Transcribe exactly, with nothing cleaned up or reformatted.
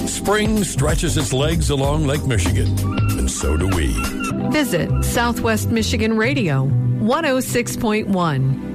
Spring stretches its legs along Lake Michigan, and so do we. Visit Southwest Michigan Radio, one oh six point one.